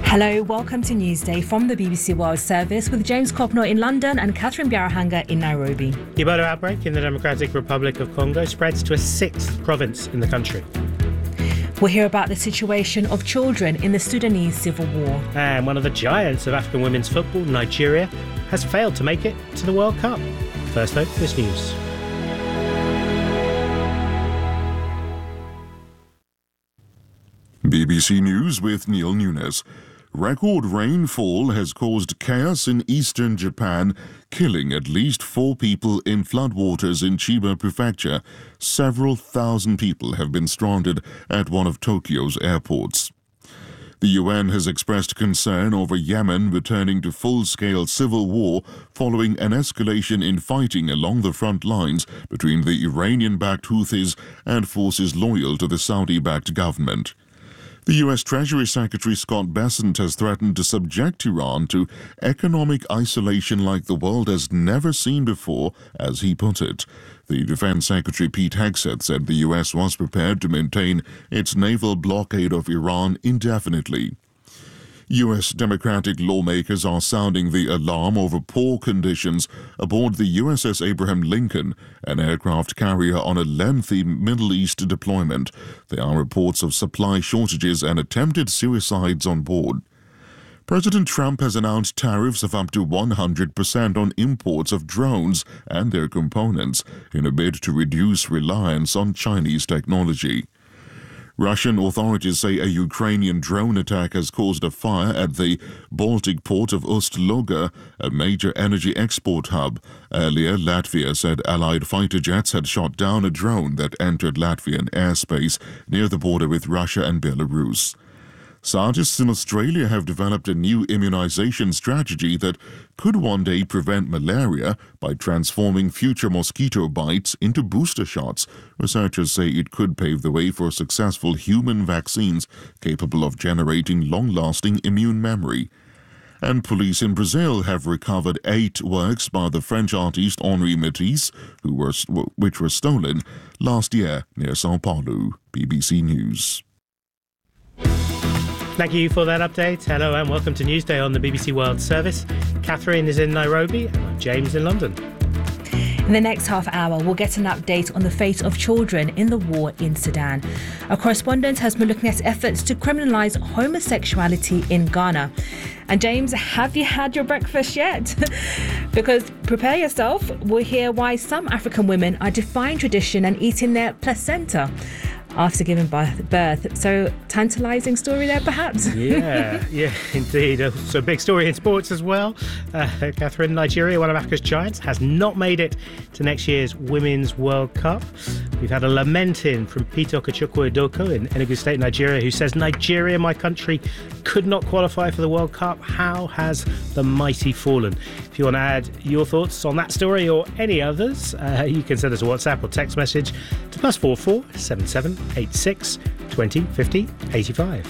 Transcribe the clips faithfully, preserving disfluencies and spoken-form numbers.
Hello, welcome to Newsday from the B B C World Service with James Copnor in London and Catherine Biarahanga in Nairobi. Ebola outbreak in the Democratic Republic of Congo spreads to a sixth province in the country. We'll hear about the situation of children in the Sudanese civil war. And one of the giants of African women's football, Nigeria, has failed to make it to the World Cup. First though, this news. B B C News with Neil Nunes. Record rainfall has caused chaos in eastern Japan, killing at least four people in floodwaters in Chiba Prefecture. Several thousand people have been stranded at one of Tokyo's airports. The U N has expressed concern over Yemen returning to full-scale civil war following an escalation in fighting along the front lines between the Iranian-backed Houthis and forces loyal to the Saudi-backed government. The U S Treasury Secretary Scott Bessent has threatened to subject Iran to economic isolation like the world has never seen before, as he put it. The Defense Secretary Pete Hegseth said the U S was prepared to maintain its naval blockade of Iran indefinitely. U S Democratic lawmakers are sounding the alarm over poor conditions aboard the U S S Abraham Lincoln, an aircraft carrier on a lengthy Middle East deployment. There are reports of supply shortages and attempted suicides on board. President Trump has announced tariffs of up to one hundred percent on imports of drones and their components in a bid to reduce reliance on Chinese technology. Russian authorities say a Ukrainian drone attack has caused a fire at the Baltic port of Ust-Luga, a major energy export hub. Earlier, Latvia said Allied fighter jets had shot down a drone that entered Latvian airspace near the border with Russia and Belarus. Scientists in Australia have developed a new immunization strategy that could one day prevent malaria by transforming future mosquito bites into booster shots. Researchers say it could pave the way for successful human vaccines capable of generating long-lasting immune memory. And police in Brazil have recovered eight works by the French artist Henri Matisse, who were, which were stolen last year near Sao Paulo. B B C News. Thank you for that update. Hello and welcome to Newsday on the B B C World Service. Catherine is in Nairobi and I'm James in London. In the next half hour, we'll get an update on the fate of children in the war in Sudan. Our correspondent has been looking at efforts to criminalise homosexuality in Ghana. And James, have you had your breakfast yet? Because prepare yourself, we'll hear why some African women are defying tradition and eating their placenta after giving birth. So, tantalising story there, perhaps? Yeah, yeah, indeed. So, big story in sports as well. Uh, Catherine, Nigeria, one of Africa's giants, has not made it to next year's Women's World Cup. We've had a lament in from Peter Okechukwu Edoko in Enugu State, Nigeria, who says, Nigeria, my country, could not qualify for the World Cup. How has the mighty fallen? If you want to add your thoughts on that story or any others, uh, you can send us a WhatsApp or text message to plus four four seven seven eight six twenty fifty eighty-five.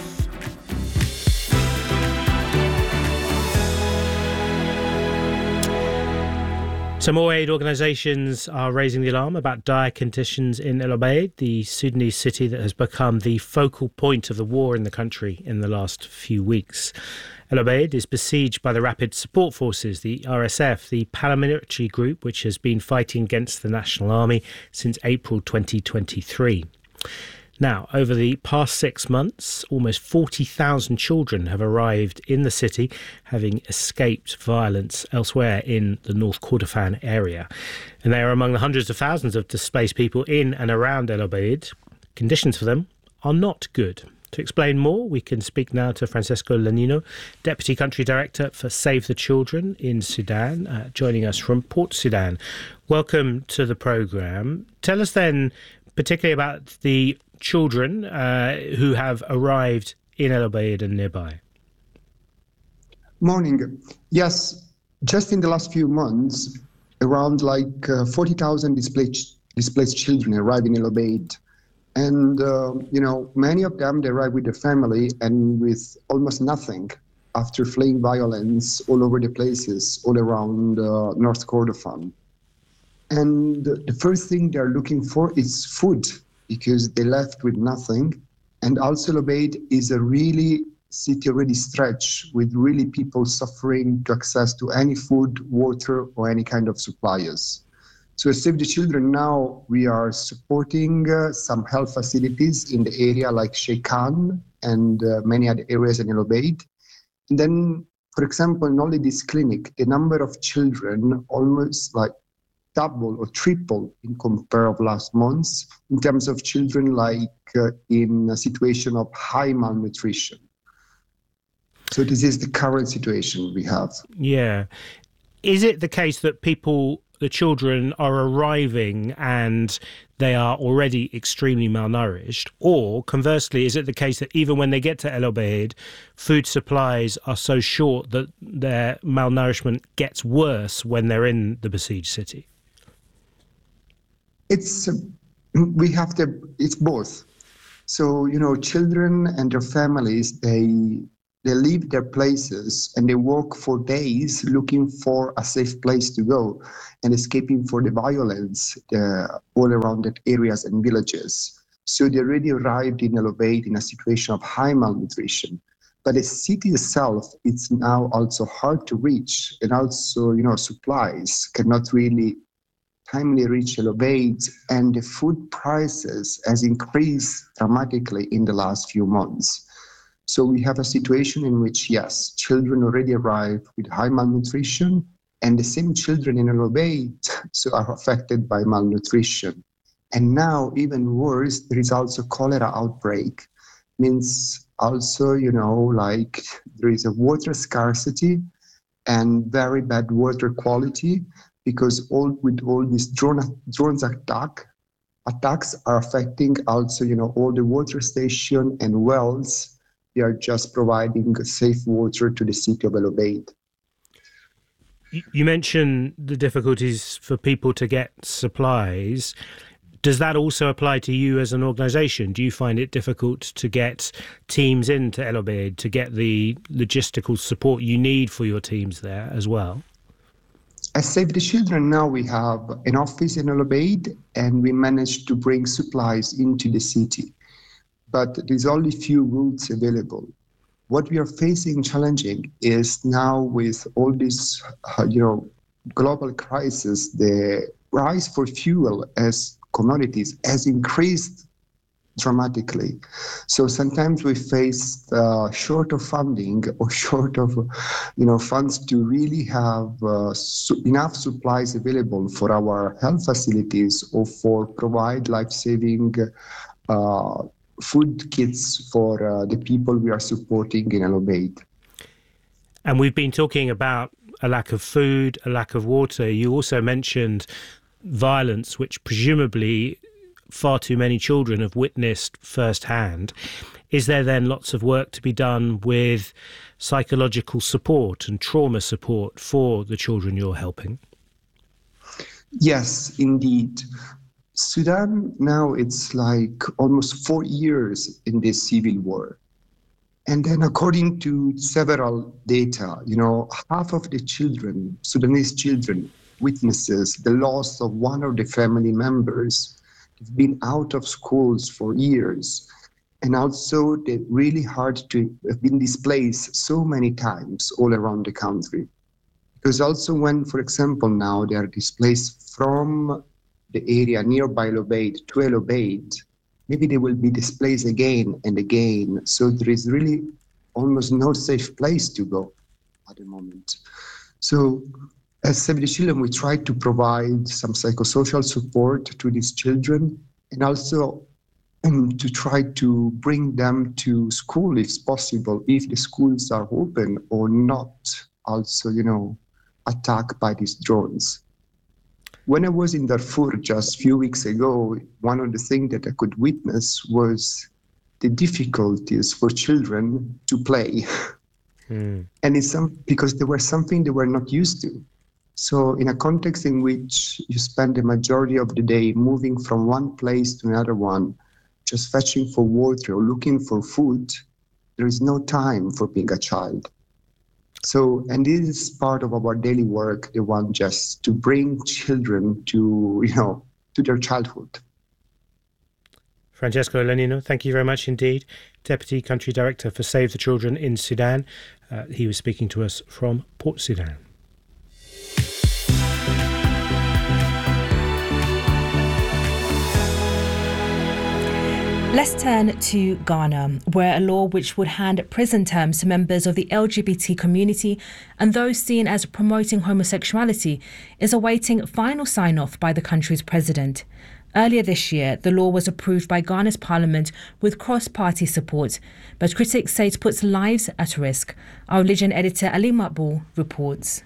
Some more aid organisations are raising the alarm about dire conditions in El Obeid, the Sudanese city that has become the focal point of the war in the country in the last few weeks. El Obeid is besieged by the Rapid Support Forces, the R S F, the paramilitary group which has been fighting against the National Army since April twenty twenty-three. Now, over the past six months, almost forty thousand children have arrived in the city, having escaped violence elsewhere in the North Kordofan area. And they are among the hundreds of thousands of displaced people in and around El Obeid. Conditions for them are not good. To explain more, we can speak now to Francesco Lanino, Deputy Country Director for Save the Children in Sudan, uh, joining us from Port Sudan. Welcome to the programme. Tell us then, particularly about the children uh, who have arrived in El Obeid and nearby. Morning. Yes, just in the last few months, around like uh, forty thousand displaced, displaced children arrived in El Obeid. And, uh, you know, many of them, they arrive with their family and with almost nothing after fleeing violence all over the places, all around uh, North Kordofan. And the first thing they're looking for is food, because they left with nothing. And also El Obeid is a really city already stretched with really people suffering to access to any food, water, or any kind of supplies. So at Save the Children now, we are supporting uh, some health facilities in the area like Sheikh Khan and uh, many other areas in El Obeid. And then, for example, in only this clinic, the number of children almost like double or triple in compare of last months in terms of children like uh, in a situation of high malnutrition. So this is the current situation we have. Yeah. Is it the case that people, the children are arriving and they are already extremely malnourished? Or conversely, is it the case that even when they get to El Obeid, food supplies are so short that their malnourishment gets worse when they're in the besieged city? It's, uh, we have to, it's both. So, you know, children and their families, they They leave their places and they walk for days looking for a safe place to go and escaping for the violence uh, all around the areas and villages. So they already arrived in El Obeid in a situation of high malnutrition. But the city itself, it's now also hard to reach, and also, you know, supplies cannot really timely reach El Obeid, and the food prices has increased dramatically in the last few months. So we have a situation in which, yes, children already arrive with high malnutrition, and the same children in El Obeid so are affected by malnutrition. And now, even worse, there is also cholera outbreak. Means also, you know, like there is a water scarcity and very bad water quality because all with all these drone drones attack attacks are affecting also, you know, all the water station and wells. They are just providing safe water to the city of El Obeid. You mentioned the difficulties for people to get supplies. Does that also apply to you as an organisation? Do you find it difficult to get teams into El Obeid, to get the logistical support you need for your teams there as well? At Save the Children now we have an office in El Obeid and we managed to bring supplies into the city. But there's only few routes available. What we are facing challenging is now with all this, uh, you know, global crisis, the price for fuel as commodities has increased dramatically. So sometimes we face uh, short of funding or short of, you know, funds to really have uh, su- enough supplies available for our health facilities or for provide life-saving uh, food kits for uh, the people we are supporting in El Obeid. And we've been talking about a lack of food, a lack of water. You also mentioned violence, which presumably far too many children have witnessed firsthand. Is there then lots of work to be done with psychological support and trauma support for the children you're helping? Yes, indeed. Sudan now, it's like almost four years in this civil war. And then according to several data, you know, half of the children, Sudanese children, witnesses the loss of one of the family members. They've been out of schools for years. And also they're really hard to have been displaced so many times all around the country. Because also when, for example, now they are displaced from the area nearby El Obeid to El Obeid, maybe they will be displaced again and again. So there is really almost no safe place to go at the moment. So as Save the Children, we try to provide some psychosocial support to these children and also um, to try to bring them to school if possible, if the schools are open or not also, you know, attacked by these drones. When I was in Darfur just a few weeks ago, one of the things that I could witness was the difficulties for children to play. Mm. And it's some, because there was something they were not used to. So in a context in which you spend the majority of the day moving from one place to another one, just fetching for water or looking for food, there is no time for being a child. So, and this is part of our daily work, the one just to bring children to, you know, to their childhood. Francesco Lenino, thank you very much indeed. Deputy Country Director for Save the Children in Sudan. Uh, he was speaking to us from Port Sudan. Let's turn to Ghana, where a law which would hand prison terms to members of the L G B T community and those seen as promoting homosexuality is awaiting final sign-off by the country's president. Earlier this year, the law was approved by Ghana's parliament with cross-party support, but critics say it puts lives at risk. Our religion editor Ali Matbul reports.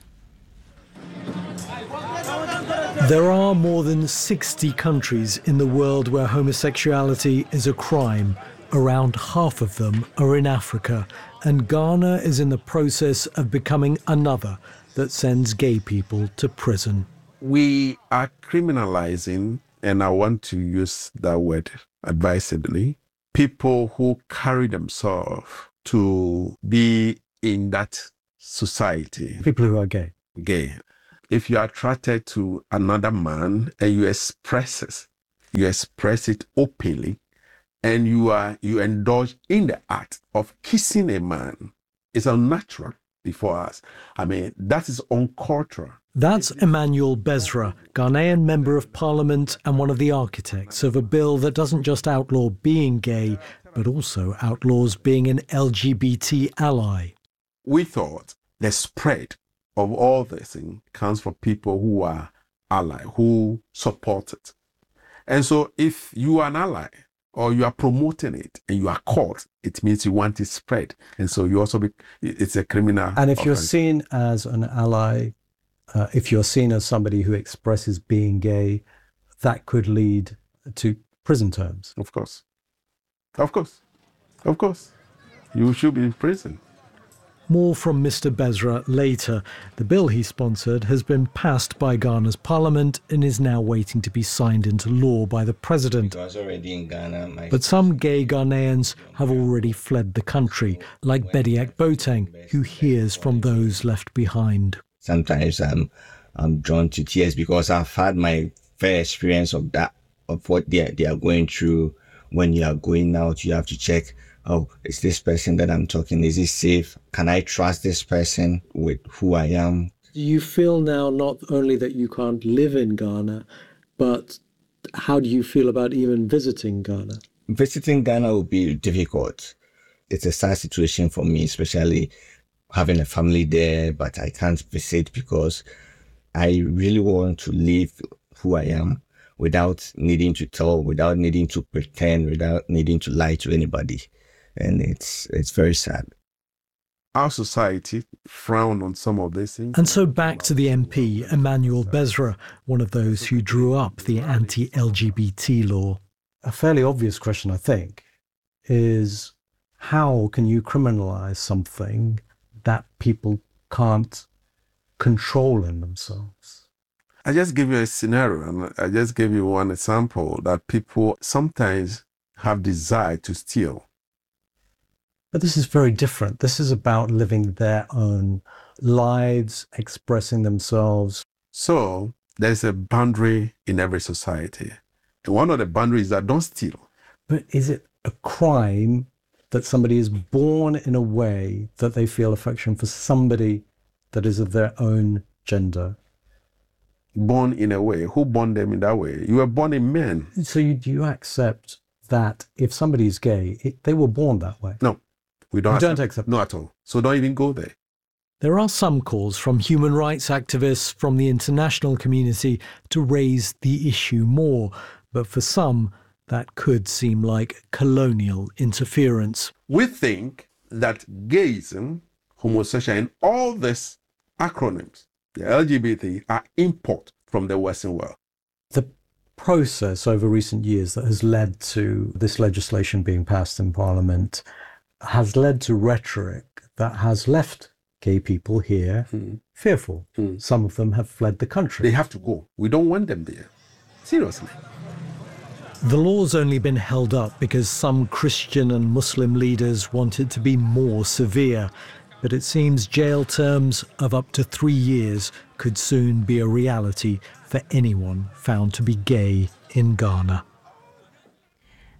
There are more than sixty countries in the world where homosexuality is a crime. Around half of them are in Africa, and Ghana is in the process of becoming another that sends gay people to prison. We are criminalizing, and I want to use that word advisedly, people who carry themselves to be in that society. People who are gay. Gay. If you are attracted to another man and you express it, you express it openly, and you are you indulge in the act of kissing a man, it's unnatural before us. I mean, that is uncultural. That's Emmanuel Bezra, Ghanaian Member of Parliament and one of the architects of a bill that doesn't just outlaw being gay, but also outlaws being an L G B T ally. We thought the spread of all this thing comes from people who are ally, who support it. And so if you are an ally or you are promoting it and you are caught, it means you want it spread. And so you also be, it's a criminal And if offense. you're seen as an ally, uh, if you're seen as somebody who expresses being gay, that could lead to prison terms. Of course. Of course. Of course. You should be in prison. More from Mister Bezra later. The bill he sponsored has been passed by Ghana's parliament and is now waiting to be signed into law by the president. Already in Ghana, my But some gay Ghanaians have already fled the country, like Bediak Boateng, who hears from those left behind. Sometimes I'm, I'm drawn to tears because I've had my fair experience of that, of what they are, they are going through. When you are going out, you have to check, oh, is this person that I'm talking, is it safe? Can I trust this person with who I am? Do you feel now not only that you can't live in Ghana, but how do you feel about even visiting Ghana? Visiting Ghana will be difficult. It's a sad situation for me, especially having a family there, but I can't visit because I really want to live who I am without needing to tell, without needing to pretend, without needing to lie to anybody. And it's it's very sad. Our society frown on some of these things. And so back to the M P, Emmanuel Bezra, one of those who drew up the anti-L G B T law. A fairly obvious question, I think, is how can you criminalize something that people can't control in themselves? I just give you a scenario, and I just gave you one example that people sometimes have desire to steal. But this is very different. This is about living their own lives, expressing themselves. So there's a boundary in every society. And one of the boundaries is that don't steal. But is it a crime that somebody is born in a way that they feel affection for somebody that is of their own gender? Born in a way. Who born them in that way? You were born in men. So you, do you accept that if somebody is gay, it, they were born that way? No, we don't. You accept, don't accept No, at all. So don't even go there. There are some calls from human rights activists from the international community to raise the issue more, but for some, that could seem like colonial interference. We think that gayism, homosexuality, and all these acronyms, the L G B T, are import from the Western world. The process over recent years that has led to this legislation being passed in Parliament has led to rhetoric that has left gay people here mm. fearful. Mm. Some of them have fled the country. They have to go. We don't want them there. Seriously. The law's only been held up because some Christian and Muslim leaders want it to be more severe. But it seems jail terms of up to three years could soon be a reality for anyone found to be gay in Ghana.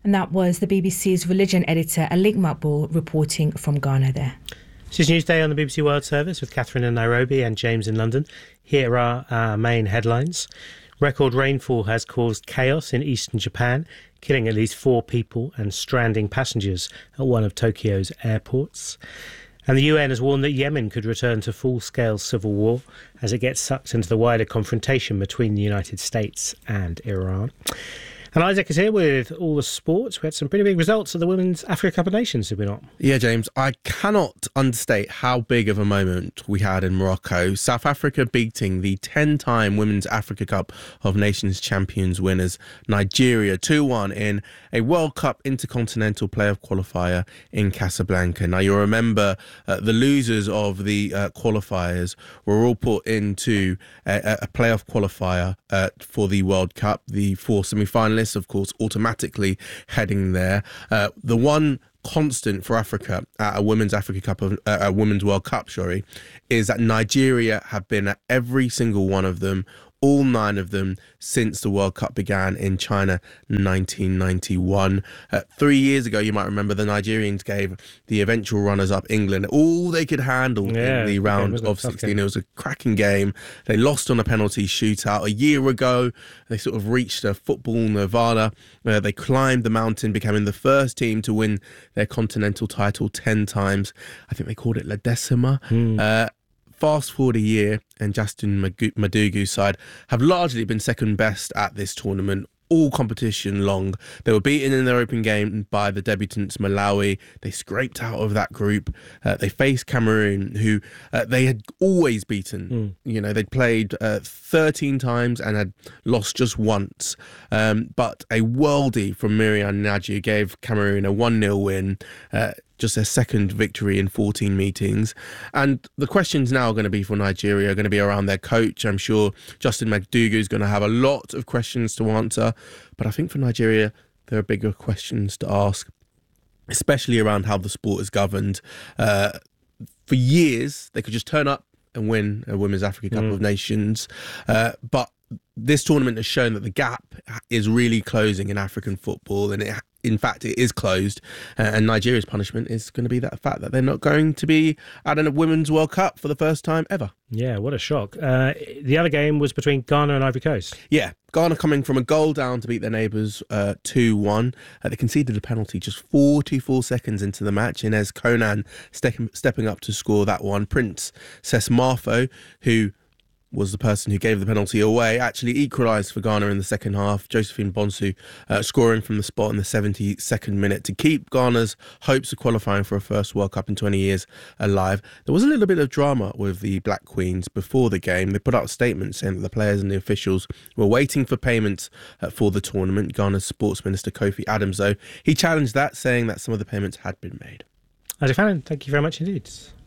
And that was the B B C's religion editor, Alik Makbul, reporting from Ghana there. This is Newsday on the B B C World Service with Catherine in Nairobi and James in London. Here are our main headlines. Record rainfall has caused chaos in eastern Japan, killing at least four people and stranding passengers at one of Tokyo's airports. And the U N has warned that Yemen could return to full-scale civil war as it gets sucked into the wider confrontation between the United States and Iran. And Isaac is here with all the sports. We had some pretty big results at the Women's Africa Cup of Nations, did we not? Yeah, James, I cannot understate how big of a moment we had in Morocco. South Africa beating the ten-time Women's Africa Cup of Nations champions winners Nigeria two one in a World Cup Intercontinental Playoff qualifier in Casablanca. Now, you'll remember uh, the losers of the uh, qualifiers were all put into a, a playoff qualifier uh, for the World Cup. The four semi-finalists, of course, automatically heading there. Uh, the one constant for Africa at a Women's Africa Cup of uh, a Women's World Cup, sorry, is that Nigeria have been at every single one of them, all nine of them, since the World Cup began in China nineteen ninety-one. Uh, three years ago, you might remember, the Nigerians gave the eventual runners-up England all they could handle yeah, in the round okay, of sixteen. It was a cracking game. They lost on a penalty shootout. A year ago, they sort of reached a football nirvana. Uh, they climbed the mountain, becoming the first team to win their continental title ten times. I think they called it La Decima. Mm. Uh, Fast forward a year, and Justin Madugu's side have largely been second best at this tournament, all competition long. They were beaten in their open game by the debutants Malawi. They scraped out of that group. Uh, they faced Cameroon, who uh, they had always beaten. Mm. You know, they'd played uh, thirteen times and had lost just once. Um, but a worldie from Miriam Nadji gave Cameroon a one nil win. Uh, just their second victory in fourteen meetings. And the questions now are going to be for Nigeria, are going to be around their coach. I'm sure Justin Madugu is going to have a lot of questions to answer. But I think for Nigeria, there are bigger questions to ask, especially around how the sport is governed. Uh, for years, they could just turn up and win a Women's Africa Cup mm. of Nations. Uh, but this tournament has shown that the gap is really closing in African football, and it, in fact, it is closed. Uh, and Nigeria's punishment is going to be that fact that they're not going to be at a Women's World Cup for the first time ever. Yeah, what a shock. Uh, the other game was between Ghana and Ivory Coast. Yeah, Ghana coming from a goal down to beat their neighbours uh, two one. Uh, they conceded a penalty just forty-four seconds into the match. Inez Conan ste- stepping up to score that one. Prince Sesmafo, who was the person who gave the penalty away, actually equalised for Ghana in the second half. Josephine Bonsu uh, scoring from the spot in the seventy-second minute to keep Ghana's hopes of qualifying for a first World Cup in twenty years alive. There was a little bit of drama with the Black Queens before the game. They put out a statement saying that the players and the officials were waiting for payments uh, for the tournament. Ghana's Sports Minister Kofi Adams, though, he challenged that, saying that some of the payments had been made. Isaac Fannin, thank you very much indeed.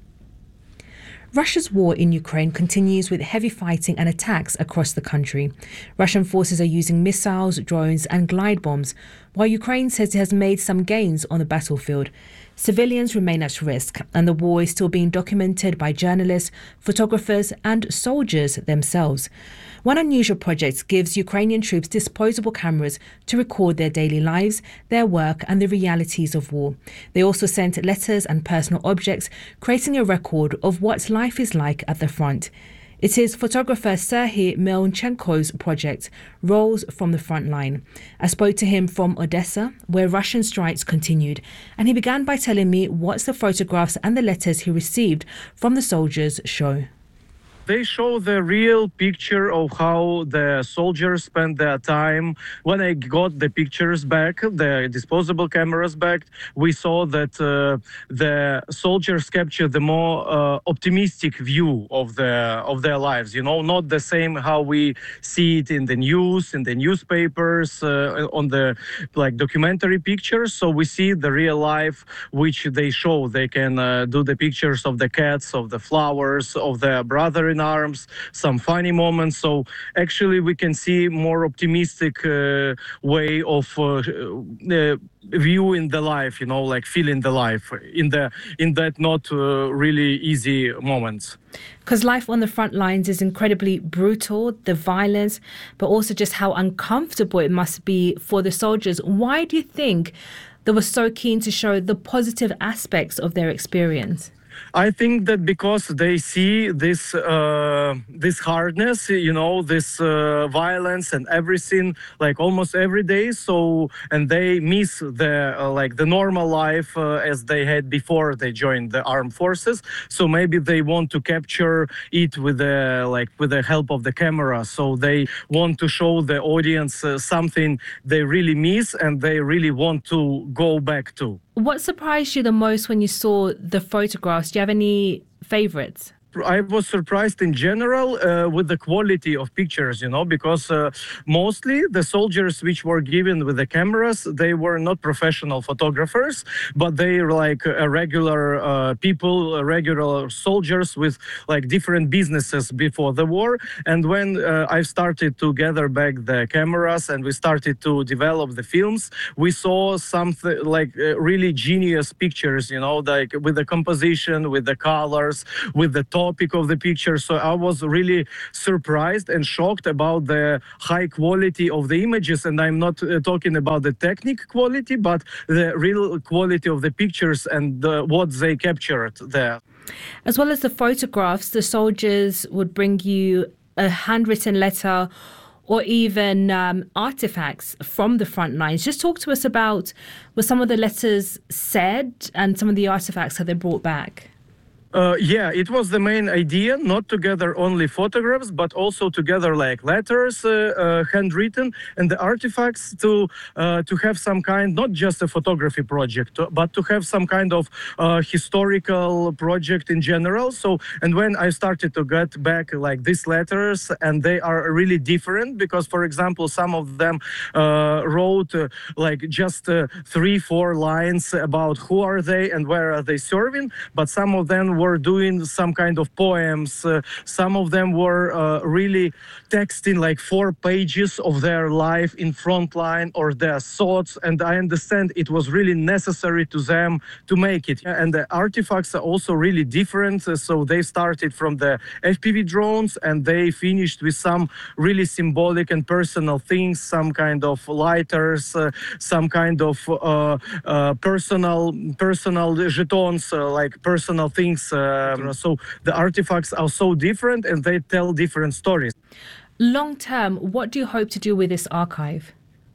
Russia's war in Ukraine continues with heavy fighting and attacks across the country. Russian forces are using missiles, drones and glide bombs, while Ukraine says it has made some gains on the battlefield. Civilians remain at risk, and the war is still being documented by journalists, photographers and soldiers themselves. One unusual project gives Ukrainian troops disposable cameras to record their daily lives, their work and the realities of war. They also sent letters and personal objects, creating a record of what life is like at the front. It is photographer Serhiy Melnchenko's project, Rolls from the Front Line. I spoke to him from Odessa, where Russian strikes continued, and he began by telling me what the photographs and the letters he received from the soldiers show. They show the real picture of how the soldiers spend their time. When I got the pictures back, the disposable cameras back, we saw that uh, the soldiers capture the more uh, optimistic view of the of their lives. You know, not the same how we see it in the news, in the newspapers, uh, on the like documentary pictures. So we see the real life which they show. They can uh, do the pictures of the cats, of the flowers, of their brother in arms, some funny moments. So actually we can see more optimistic uh, way of uh, uh, viewing the life, you know, like feeling the life in the in that not uh, really easy moments. Because life on the front lines is incredibly brutal, the violence, but also just how uncomfortable it must be for the soldiers. Why do you think they were so keen to show the positive aspects of their experience? I think that because they see this uh, this hardness, you know, this uh, violence and everything, like almost every day. So, and they miss the uh, like the normal life uh, as they had before they joined the armed forces. So maybe they want to capture it with the like with the help of the camera. So they want to show the audience uh, something they really miss and they really want to go back to. What surprised you the most when you saw the photographs? Do you have any favorites? I was surprised in general uh, with the quality of pictures, you know, because uh, mostly the soldiers which were given with the cameras, they were not professional photographers, but they were like a regular uh, people, uh, regular soldiers with like different businesses before the war. And when uh, I started to gather back the cameras and we started to develop the films, we saw something like uh, really genius pictures, you know, like with the composition, with the colors, with the tone topic of the picture. So I was really surprised and shocked about the high quality of the images. And I'm not uh, talking about the technique quality, but the real quality of the pictures and uh, what they captured there. As well as the photographs, the soldiers would bring you a handwritten letter or even um, artifacts from the front lines. Just talk to us about what some of the letters said and some of the artifacts that they brought back. Uh, yeah, it was the main idea, not to gather only photographs, but also to gather like letters, uh, uh, handwritten, and the artifacts to uh, to have some kind, not just a photography project, but to have some kind of uh, historical project in general. So, and when I started to get back like these letters, and they are really different because, for example, some of them uh, wrote uh, like just uh, three, four lines about who are they and where are they serving, but some of them were doing some kind of poems. Uh, some of them were uh, really texting like four pages of their life in frontline or their thoughts. And I understand it was really necessary to them to make it. And the artifacts are also really different. Uh, so they started from the F P V drones and they finished with some really symbolic and personal things, some kind of lighters, uh, some kind of uh, uh, personal personal jetons, uh, like personal things. Uh, so the artifacts are so different and they tell different stories. Long term, what do you hope to do with this archive?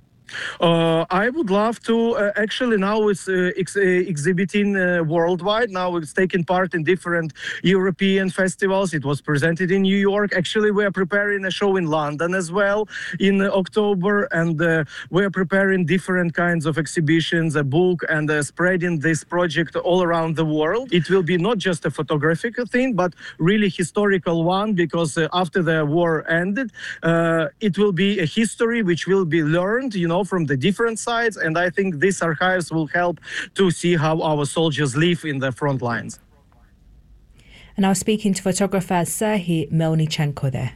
Uh, I would love to, uh, actually now it's uh, ex- uh, exhibiting uh, worldwide. Now it's taking part in different European festivals. It was presented in New York. Actually, we are preparing a show in London as well in uh, October. And uh, we are preparing different kinds of exhibitions, a book, and uh, spreading this project all around the world. It will be not just a photographic thing, but really historical one, because uh, after the war ended, uh, it will be a history which will be learned, you know, from the different sides, and I think these archives will help to see how our soldiers live in the front lines. And I was speaking to photographer Serhiy Melnichenko there.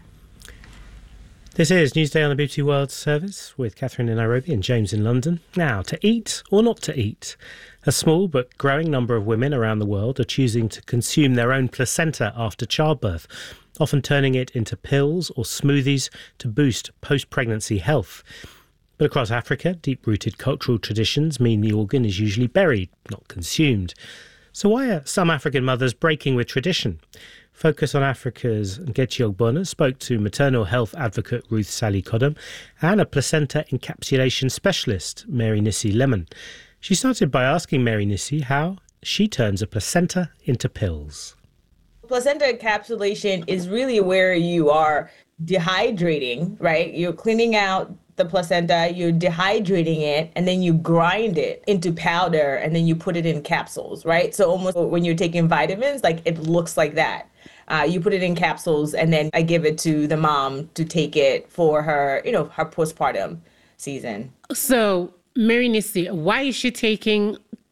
This is Newsday on the B B C World Service with Catherine in Nairobi and James in London. Now, to eat or not to eat? A small but growing number of women around the world are choosing to consume their own placenta after childbirth, often turning it into pills or smoothies to boost post-pregnancy health. But across Africa, deep-rooted cultural traditions mean the organ is usually buried, not consumed. So why are some African mothers breaking with tradition? Focus on Africa's Nkechi Ogbonna spoke to maternal health advocate Ruth Sally Kodum and a placenta encapsulation specialist, Mary Nissi Lemon. She started by asking Mary Nissi how she turns a placenta into pills. Placenta encapsulation is really where you are dehydrating, right? You're cleaning out the placenta, you're dehydrating it, and then you grind it into powder, and then you put it in capsules, right? So almost when you're taking vitamins, like it looks like that. Uh, you put it in capsules, and then I give it to the mom to take it for her, you know, her postpartum season. So, Mary Nissi, why is she taking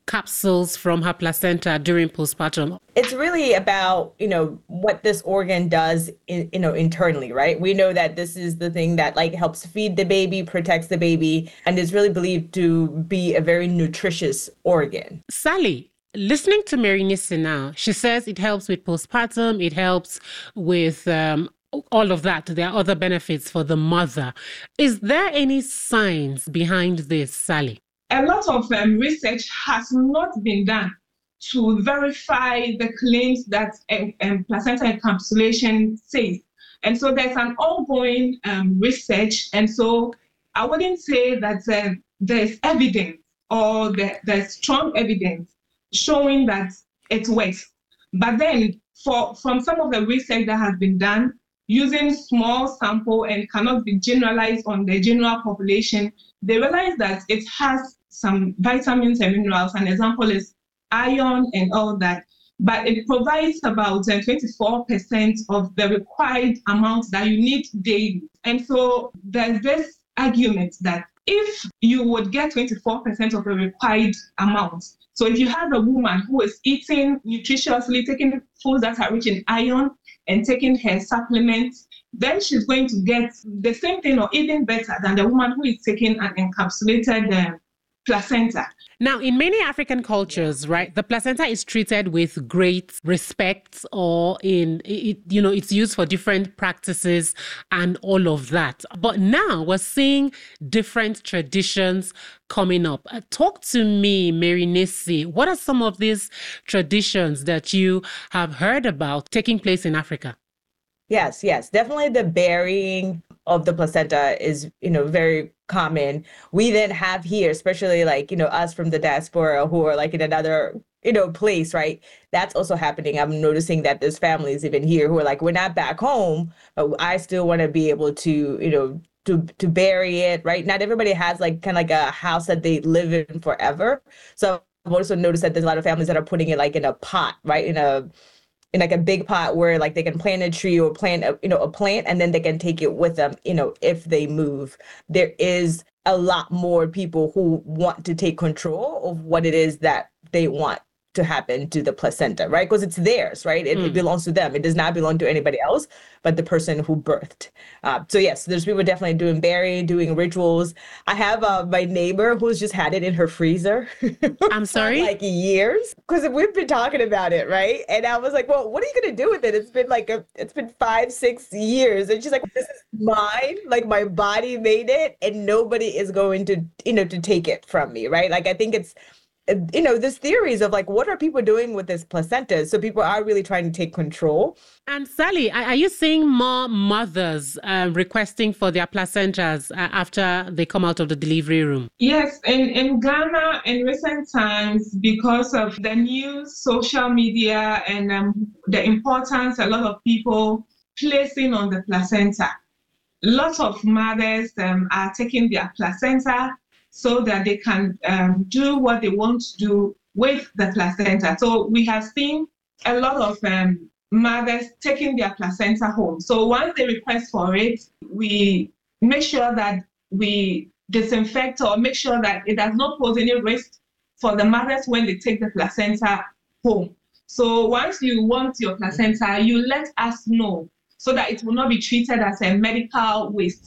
capsules from her placenta during postpartum? It's really about, you know, what this organ does, in, you know, internally, right? We know that this is the thing that like helps feed the baby, protects the baby, and is really believed to be a very nutritious organ. Sally, listening to Mary-Nissi now, she says it helps with postpartum, it helps with um, all of that. There are other benefits for the mother. Is there any science behind this, Sally? A lot of um, research has not been done to verify the claims that um, um, placenta encapsulation says. And so there's an ongoing um, research. And so I wouldn't say that uh, there's evidence or that there's strong evidence showing that it works. But then for from some of the research that has been done, using small sample and cannot be generalized on the general population, they realize that it has some vitamins and minerals. An example is iron and all that. But it provides about uh, twenty-four percent of the required amount that you need daily. And so there's this argument that if you would get twenty-four percent of the required amount, so if you have a woman who is eating nutritiously, taking foods that are rich in iron and taking her supplements, then she's going to get the same thing or even better than the woman who is taking an encapsulated uh, placenta. Now, in many African cultures, right, the placenta is treated with great respect, or in it, you know, it's used for different practices and all of that. But now we're seeing different traditions coming up. Uh, talk to me, Mary-Nissi. What are some of these traditions that you have heard about taking place in Africa? Yes, yes, definitely the burying of the placenta is, you know, very common. We then have here, especially like, you know, us from the diaspora who are like in another, you know, place, right? That's also happening. I'm noticing that there's families even here who are like, we're not back home, but I still want to be able to, you know, to to bury it, right? Not everybody has like kind of like a house that they live in forever. So I've also noticed that there's a lot of families that are putting it like in a pot, right? In a in like a big pot where like they can plant a tree or plant a, you know, a plant, and then they can take it with them, you know, if they move. There is a lot more people who want to take control of what it is that they want to happen to the placenta, right? Because it's theirs, right? It, mm. it belongs to them. It does not belong to anybody else but the person who birthed. Uh, so yes, there's people definitely doing burying, doing rituals. I have uh, my neighbor who's just had it in her freezer. I'm sorry? For like years, because we've been talking about it, right? And I was like, well, what are you gonna do with it? It's been like, a, it's been five, six years. And she's like, this is mine. Like my body made it and nobody is going to, you know, to take it from me, right? Like I think it's, you know, there's theories of like, what are people doing with this placenta? So people are really trying to take control. And Sally, are you seeing more mothers uh, requesting for their placentas uh, after they come out of the delivery room? Yes, in, in Ghana in recent times, because of the new social media and um, the importance a lot of people placing on the placenta, lots of mothers um, are taking their placenta so that they can um, do what they want to do with the placenta. So we have seen a lot of um, mothers taking their placenta home. So once they request for it, we make sure that we disinfect or make sure that it does not pose any risk for the mothers when they take the placenta home. So once you want your placenta, you let us know so that it will not be treated as a medical waste.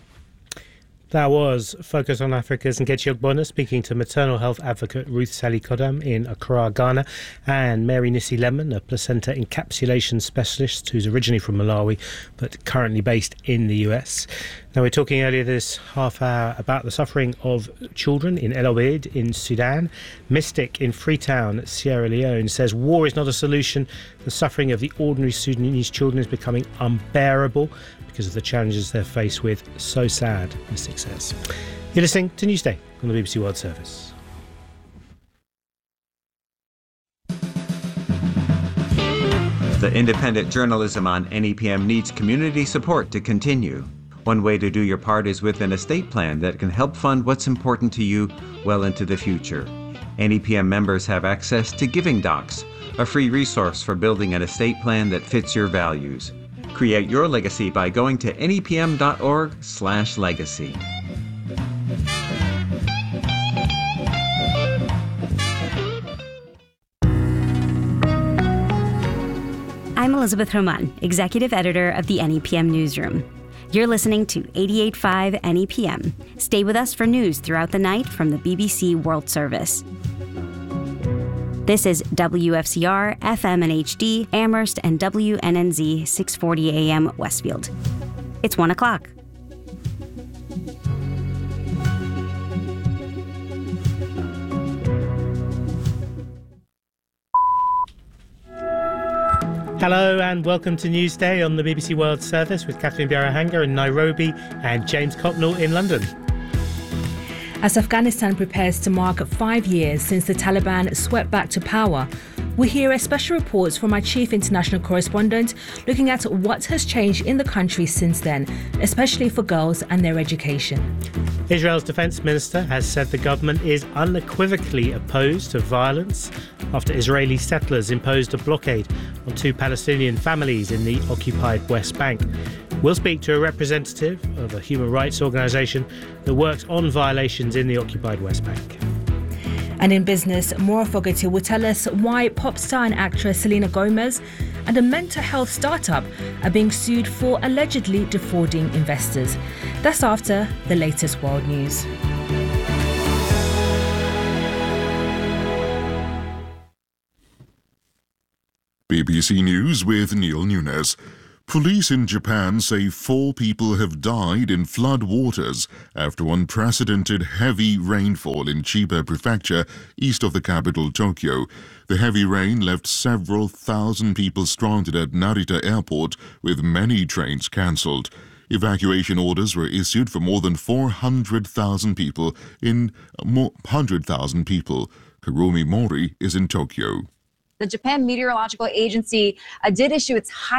That was Focus on Africa's Nkechi Ogbonna speaking to maternal health advocate Ruth Sally Kodam in Accra, Ghana, and Mary-Nissi Lemon, a placenta encapsulation specialist who's originally from Malawi but currently based in the U S. Now, we're talking earlier this half hour about the suffering of children in El Obeid in Sudan. Mystic in Freetown, Sierra Leone, says war is not a solution. The suffering of the ordinary Sudanese children is becoming unbearable because of the challenges they're faced with. So sad, Mystic says. You're listening to Newsday on the B B C World Service. The independent journalism on N E P M needs community support to continue. One way to do your part is with an estate plan that can help fund what's important to you well into the future. N E P M members have access to Giving Docs, a free resource for building an estate plan that fits your values. Create your legacy by going to nepm.org slash legacy. I'm Elizabeth Roman, Executive Editor of the N E P M Newsroom. You're listening to eighty-eight point five N E P M. Stay with us for news throughout the night from the B B C World Service. This is W F C R, F M and H D, Amherst, and W N N Z six forty A M Westfield. It's one o'clock. Hello and welcome to Newsday on the B B C World Service with Catherine Biarahanga in Nairobi and James Copnell in London. As Afghanistan prepares to mark five years since the Taliban swept back to power, we hear a special report from our chief international correspondent looking at what has changed in the country since then, especially for girls and their education. Israel's defense minister has said the government is unequivocally opposed to violence after Israeli settlers imposed a blockade on two Palestinian families in the occupied West Bank. We'll speak to a representative of a human rights organisation that works on violations in the occupied West Bank. And in business, Maura Fogarty will tell us why pop star and actress Selena Gomez and a mental health startup are being sued for allegedly defrauding investors. That's after the latest world news. B B C News with Neil Nunes. Police in Japan say four people have died in flood waters after unprecedented heavy rainfall in Chiba Prefecture, east of the capital Tokyo. The heavy rain left several thousand people stranded at Narita Airport, with many trains cancelled. Evacuation orders were issued for more than four hundred thousand people in one hundred thousand people. Kurumi Mori is in Tokyo. The Japan Meteorological Agency uh, did issue its high